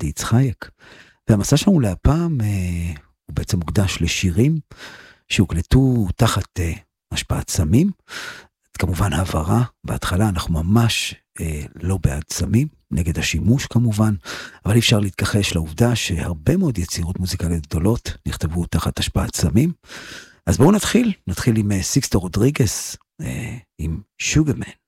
עדי יצחייק. והמסע שלנו להפעם הוא בעצם מוקדש לשירים שהוקלטו תחת השפעת סמים. כמובן העברה, בהתחלה אנחנו ממש לא בעד סמים, נגד השימוש כמובן, אבל אי אפשר להתכחש לעובדה שהרבה מאוד יצירות מוזיקליות גדולות נכתבו תחת השפעת סמים. אז בואו נתחיל עם סיקסטו רודריגס, עם שוגרמן.